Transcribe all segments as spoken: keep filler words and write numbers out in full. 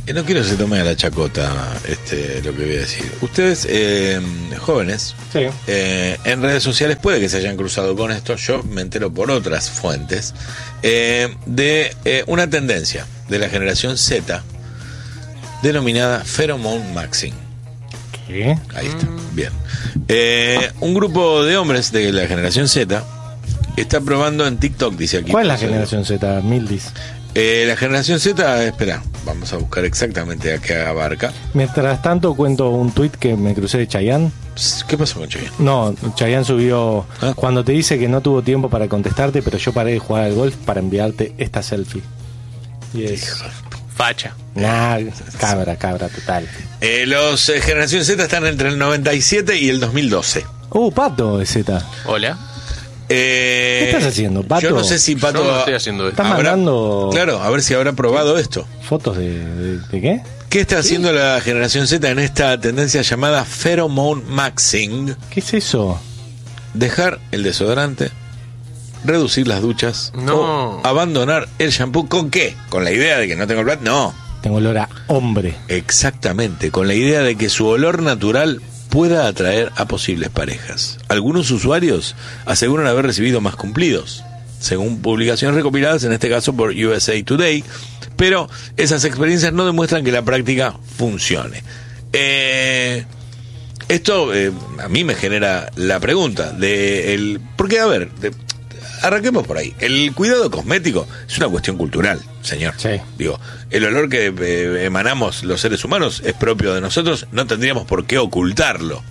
Eh, no quiero que se tome a la chacota este, lo que voy a decir. Ustedes, eh, jóvenes, Sí. eh, en redes sociales puede que se hayan cruzado con esto, yo me entero por otras fuentes, eh, de eh, una tendencia de la generación Z denominada Pheromone Maxing. ¿Qué? Ahí está, bien. Eh, un grupo de hombres de la generación Z está probando en TikTok, dice aquí. ¿Cuál es la generación Z? Mildis. Eh, la generación Z, espera, vamos a buscar exactamente a qué abarca. Mientras tanto cuento un tuit que me crucé de Chayanne. ¿Qué pasó con Chayanne? No, Chayanne subió ¿Ah? cuando te dice que no tuvo tiempo para contestarte, pero yo paré de jugar al golf para enviarte esta selfie. Y es... Facha. Nah, cabra, cabra total. Eh, los eh, generación Z están entre el noventa y siete y el dos mil doce. Uh, Pato es Z. Hola. Eh, ¿Qué estás haciendo, Pato? Yo no sé si Pato Yo no estoy haciendo esto. Estás habrá- mandando Claro, a ver si habrá probado esto. fotos de, de, de qué? ¿Qué está haciendo la generación Z en esta tendencia llamada Pheromone Maxing? ¿Qué es eso? Dejar el desodorante, reducir las duchas No. o abandonar el shampoo. ¿Con qué? ¿Con la idea de que no tengo el plato? No, Tengo olor a hombre. exactamente, con la idea de que su olor natural pueda atraer a posibles parejas. Algunos usuarios aseguran haber recibido más cumplidos, según publicaciones recopiladas en este caso por U S A Today, pero esas experiencias no demuestran que la práctica funcione. Eh, esto eh, a mí me genera la pregunta de el, porque a ver, de- arranquemos por ahí. El cuidado cosmético es una cuestión cultural, señor. Sí. Digo, el olor que eh, emanamos los seres humanos es propio de nosotros, no tendríamos por qué ocultarlo.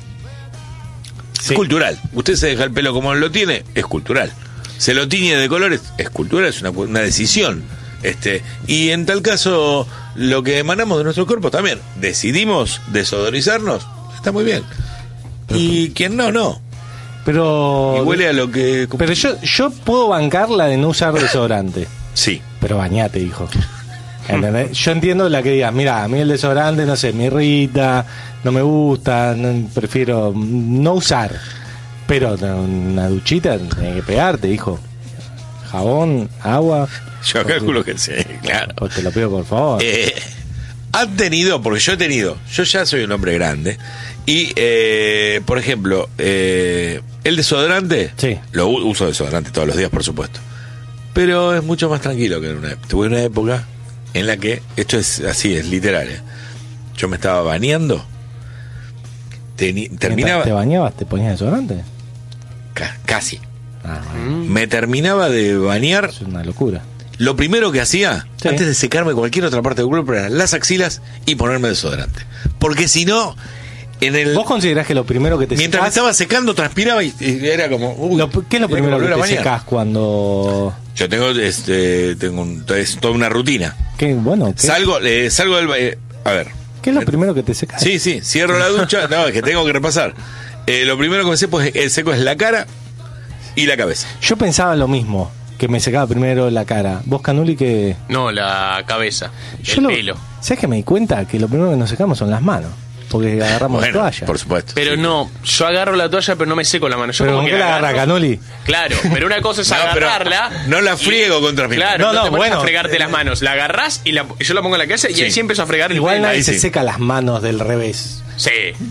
Sí. Es cultural. Usted se deja el pelo como lo tiene, es cultural. Se lo tiñe de colores, es cultural, es una, cu- una decisión. Este, y en tal caso, lo que emanamos de nuestro cuerpo también. Decidimos desodorizarnos, está muy bien. Y quien no, no. Pero... Y huele a lo que... Pero yo, yo puedo bancar la de no usar desodorante. Sí. Pero bañate, hijo. ¿Entendés? Yo entiendo la que digas, mira, a mí el desodorante, no sé, me irrita, no me gusta, no- prefiero no usar. Pero una duchita, tenés que pegarte, hijo. Jabón, agua. Yo calculo que sí, claro. O te lo pido por favor. Eh, han tenido, porque yo he tenido, yo ya soy un hombre grande, y, eh, por ejemplo, eh, el desodorante, Sí. lo u- uso desodorante todos los días, por supuesto, pero es mucho más tranquilo que en una época. Tuve una época en la que, esto es así, es literal, ¿eh? Yo me estaba bañando, teni- terminaba, ¿Te bañabas? ¿Te ponías desodorante? ca- casi, Ah, bueno, me terminaba de bañar. es una locura. Lo primero que hacía, Sí. antes de secarme cualquier otra parte del cuerpo, eran las axilas y ponerme desodorante. Porque si no, en el ¿Vos considerás que lo primero que te mientras me secás... estaba secando, transpiraba y, y era como... uy, lo- ¿Qué es lo tengo primero que volver a te bañar. secás cuando...? Yo tengo, este, tengo un- es toda una rutina. ¿Qué, bueno, ¿qué, Salgo, eh, salgo del... ba- eh, a ver. ¿qué es lo primero que te secás? Sí, sí, cierro la ducha. No, es que tengo que repasar. Eh, lo primero que me seco es, eh, seco es la cara y la cabeza. Yo pensaba lo mismo, que me secaba primero la cara. ¿Vos, Canuli, que No, la cabeza. Yo El lo- pelo. ¿Sabes que me di cuenta que lo primero que nos secamos son las manos? Porque agarramos la Bueno, toalla. por supuesto. Pero sí. no, yo agarro la toalla, pero no me seco la mano. Yo ¿Pero como con que qué la agarra, agarro- Canoli? Claro, pero una cosa es No, pero agarrarla. no la y- friego contra mi- Claro, No, no, no, te pones bueno. a fregarte las manos. La agarrás y la, yo la pongo en la cabeza y Sí. ahí sí empiezo a fregar el Igual pelo. nadie ahí se sí. seca las manos del revés. Sí.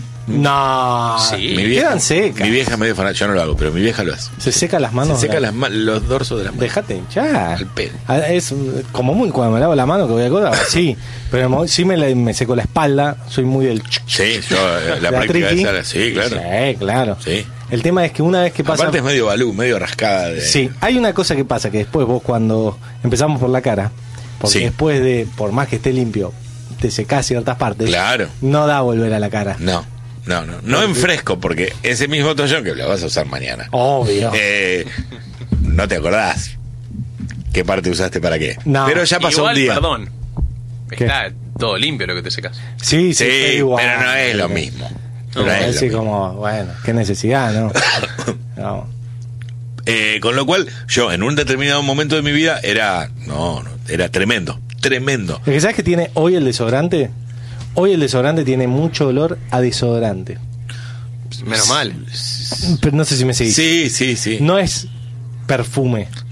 No. Sí. Mi vieja, Quedan secas. mi vieja medio fanática, yo no lo hago, pero mi vieja lo hace. Se seca las manos. Se seca la- las ma- los dorsos de las manos. Dejate hinchar. Al pelo. Ah, Es uh, como muy cuando me lavo la mano que voy a cobrar, sí. Pero mo- sí me, la- me seco la espalda. Soy muy del. Sí, yo, eh, la práctica triqui. esa, la- sí, claro. Sí, claro. Sí. El tema es que una vez que pasa. Aparte es medio balú, medio rascada. De... Sí, hay una cosa que pasa, que después vos cuando empezamos por la cara, porque Sí. después de, por más que esté limpio, te secás ciertas partes, Claro. no da volver a la cara. No, no, no. No en fresco, porque ese mismo toallón que lo vas a usar mañana. Obvio. Eh, no te acordás qué parte usaste para qué. No. Pero ya pasó Igual, un día. perdón. ¿Qué? Está todo limpio lo que te secas. Sí, sí, Sí, pero igual. pero no es lo mismo. No, No es lo Así mismo. como, bueno, qué necesidad, ¿no? No. Eh, con lo cual, yo en un determinado momento de mi vida era, no, no, era tremendo, tremendo. Es que ¿sabes qué tiene hoy el desodorante? Hoy el desodorante tiene mucho olor a desodorante. Menos mal. Pero no sé si me seguís. Sí, sí, sí. No es perfume.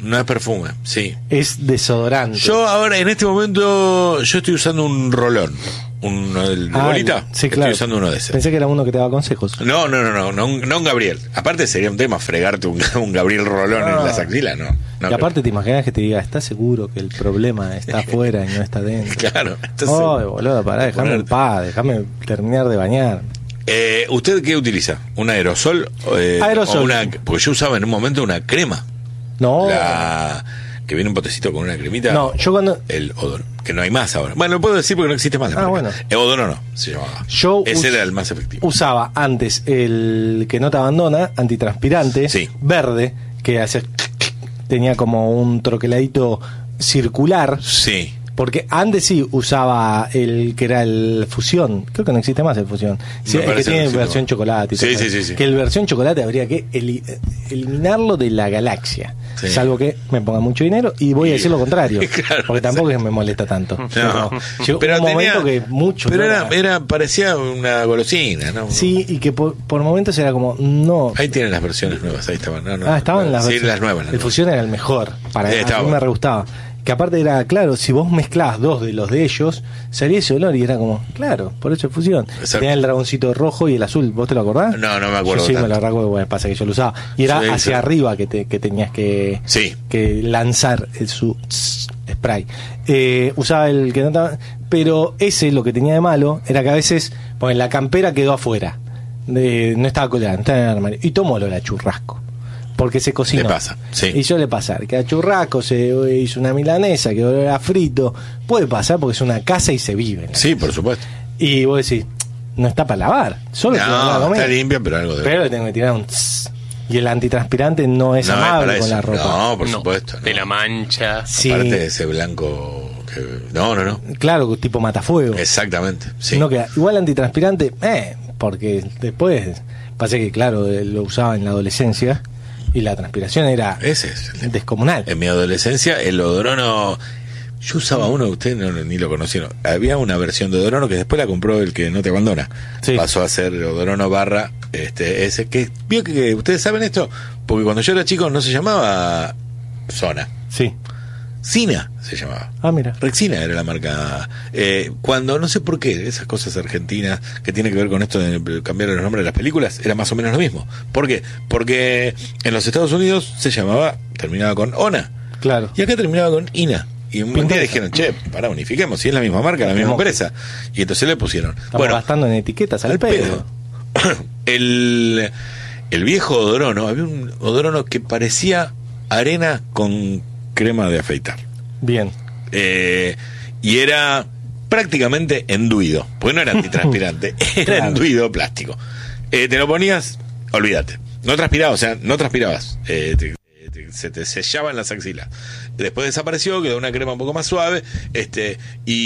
No es perfume, sí. Es desodorante. Yo ahora, en este momento, yo estoy usando un rolón. ¿Uno del de Ah, bolita? sí, claro. Estoy usando uno de esos. Pensé que era uno que te daba consejos. No, no, no, no, no, un- no un Gabriel. Aparte sería un tema fregarte un, un Gabriel Rolón Ah. en las axilas, no. no y aparte te imaginas que te diga, ¿estás seguro que el problema está afuera y no está dentro? Claro. Entonces, Oh, boludo, pará, déjame en ponerte. paz, déjame terminar de bañar. eh, ¿usted qué utiliza? ¿Un aerosol? Eh, Aerosol. o una, porque yo usaba en un momento una crema. No, La, que viene un potecito con una cremita. no, yo cuando... El Odor, que no hay más ahora. Bueno, lo puedo decir porque no existe más. la Ah, marca. bueno. El Odor no, se llamaba. Yo Ese us- era el más efectivo. usaba antes el que no te abandona, antitranspirante, Sí. verde, que hace, tenía como un troqueladito circular, Sí. porque antes sí usaba el que era el fusión, creo que no existe más el fusión, sí, Me el que parece que tiene no existe versión más. chocolate y Sí, todo sí, eso. sí, sí. Que el versión chocolate habría que eli- eliminarlo de la galaxia, Sí. salvo que me ponga mucho dinero, y voy a Y- decir lo contrario, Claro, porque tampoco es que me molesta tanto. No. Pero llegó Pero un tenía- momento que mucho Pero no era, era, parecía una golosina, ¿no? Sí, y que por, por momentos era como, no. Ahí tienen las versiones nuevas, ahí estaban. No, no, Ah, estaban las Sí, versiones. las nuevas. las El nuevas. fusión era el mejor. Para Sí, a estaba mí me bueno. re gustaba. Que aparte era, claro, si vos mezclabas dos de los de ellos, salía ese olor y era como, claro, por eso es fusión. Exacto. Tenía el dragoncito rojo y el azul, ¿vos te lo acordás? No, no me acuerdo Yo sí tanto. me lo recuerdo, bueno, pasa que yo lo usaba. Y era Sí, hacia sí. arriba que, te, que tenías que, Sí. que lanzar el, su tss, spray. Eh, usaba el que no estaba. Pero ese lo que tenía de malo era que a veces, pues la campera quedó afuera. De, no estaba colgada, no estaba en el armario. Y tomó olor a churrasco. Porque se cocinó. Le pasa, sí. Y suele pasar, que a churrasco se hizo una milanesa, que olor a frito. Puede pasar porque es una casa y se vive. ¿no? Sí, por supuesto. Y vos decís, no está para lavar. Solo que No, a comer. está limpia, pero algo de. Pero le tengo que tirar un tss. Y el antitranspirante no es No, es amable para con eso. la ropa. No, por No, supuesto. De no. la mancha. Sí, Aparte de ese blanco. Que... No, no, no. claro, tipo matafuego. Exactamente. Sí. No queda. Igual antitranspirante, eh, porque después pasa que, claro, eh, lo usaba en la adolescencia y la transpiración era Ese es. el- descomunal. En mi adolescencia, el odorono. Yo usaba uno, usted no, ni lo conocieron. Había una versión de odorono que después la compró el que no te abandona. Sí. Pasó a ser odorono barra. Este, ese que. Vio que, que ustedes saben esto, porque cuando yo era chico no se llamaba Zona. Sí. Sina se llamaba. Ah, mira. Rexina era la marca. Eh, cuando, no sé por qué, esas cosas argentinas que tienen que ver con esto de cambiar los nombres de las películas, era más o menos lo mismo. ¿Por qué? Porque en los Estados Unidos se llamaba, terminaba con Ona, Claro. y acá terminaba con Ina. Y un buen día Pintosa. dijeron, che, pará, unifiquemos, si es la misma marca, la misma Estamos- empresa. Y entonces le pusieron. Estamos bueno, gastando en etiquetas al, al pedo. pedo. el, el viejo odorono, había un odorono que parecía arena con crema de afeitar. Bien. Eh, y era prácticamente enduido, porque no era antitranspirante, era Claro. enduido plástico. Eh, te lo ponías, olvídate, no transpirabas, o sea, no transpirabas, eh, te- te- se te sellaban las axilas. Después desapareció, quedó una crema un poco más suave, este,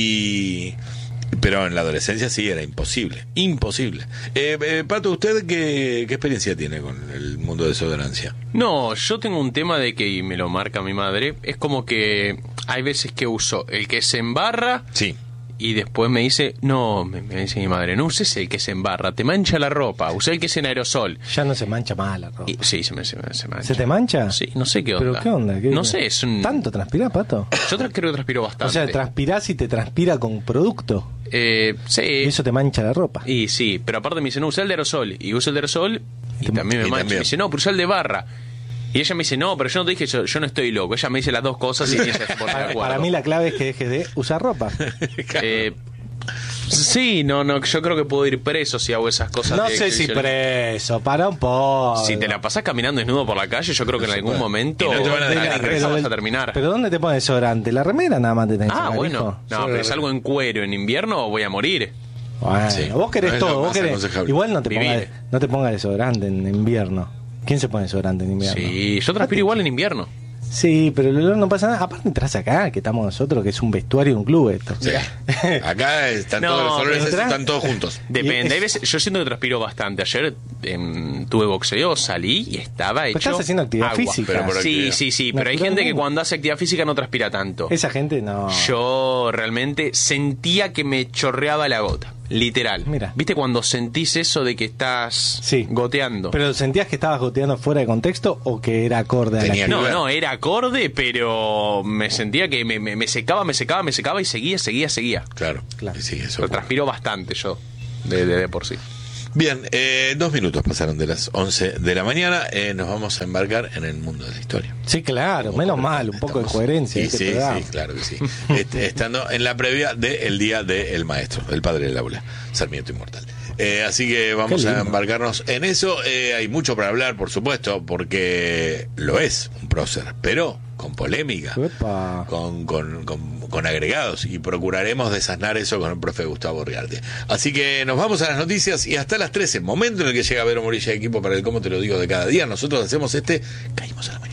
y pero en la adolescencia sí era imposible, imposible. Eh, eh, Pato, ¿usted qué, qué experiencia tiene con el mundo de desodorancia? No, yo tengo un tema de que, y me lo marca mi madre, es como que hay veces que uso el que se embarra Sí. y después me dice, no, me, me dice mi madre, no uses el que se embarra, te mancha la ropa, usa el que es en aerosol. Ya no se mancha más la ropa. Y, sí, se me, se me- se mancha. ¿Se te mancha? Sí, no sé qué onda. ¿Pero qué onda? ¿Qué- No sé, es un... ¿Tanto transpirás, Pato? Yo tra- creo que transpiro bastante. O sea, transpirás y te transpira con producto. Eh, sí. Y eso te mancha la ropa. Y sí, pero aparte me dice, no, usa el de aerosol. Y uso el de aerosol y, te- también me y mancha. también. Me dice, no, pero usa el de barra. Y ella me dice, no, pero yo no te dije, yo, yo no estoy loco. Ella me dice las dos cosas y ella se pone de Para, acuerdo. para mí la clave es que dejes de usar ropa. Eh, sí, no, no, yo creo que puedo ir preso si hago esas cosas. No de sé si exhibición. preso, para un poco. Si te la pasás caminando desnudo por la calle, yo creo que en se algún puede. momento Y no te van a la dejar carrera ingresar. vas a terminar. ¿Pero dónde te pones desodorante? ¿La remera nada más te tenés que Ah, sacar, bueno. hijo? No, Solo pero la es algo en cuero en invierno, voy a morir. Bueno, Sí. vos querés No es lo todo, vos más querés. aconsejable. Igual no te Vivir. pongas no te pongas desodorante en invierno. ¿Quién se pone desodorante en invierno? Sí, yo transpiro igual en invierno. Sí, pero el olor no pasa nada. Aparte entras acá, que estamos nosotros, que es un vestuario de un club esto. Sí. Acá están No, todos los olores, pero están todos juntos. Depende, Y- hay veces, yo siento que transpiro bastante. Ayer em, tuve boxeo, salí y estaba hecho. estás haciendo actividad agua. física. Pero por Sí, actividad. sí, sí, pero hay gente que Naturalmente. cuando hace actividad física no transpira tanto. Esa gente no. Yo realmente sentía que me chorreaba la gota. Literal. Mira. ¿Viste cuando sentís eso de que estás Sí. goteando? ¿Pero sentías que estabas goteando fuera de contexto o que era acorde a la Tenía que No, ver. no, era acorde, pero me sentía que me, me, me secaba, me secaba, me secaba y seguía, seguía, seguía. Claro, Claro. sí, eso. Pero transpiro bastante yo, de, de, de por sí. Bien, eh, dos minutos pasaron de las once de la mañana. Eh, nos vamos a embarcar en el mundo de la historia. Sí, claro, menos mal, un poco de Estamos- coherencia. en Sí, este sí, programa. sí, claro que sí. Este, estando en la previa del Día del Maestro, el padre del aula, Sarmiento Inmortal. Eh, así que vamos Qué a lindo. embarcarnos en eso. Eh, hay mucho para hablar, por supuesto, porque lo es un prócer, pero con polémica, Epa. con, con, con, con agregados, y procuraremos desasnar eso con el profe Gustavo Riarte. Así que nos vamos a las noticias y hasta las trece, momento en el que llega Vero Morilla, equipo para el Cómo Te Lo Digo de cada día. Nosotros hacemos este Caímos a la Mañana.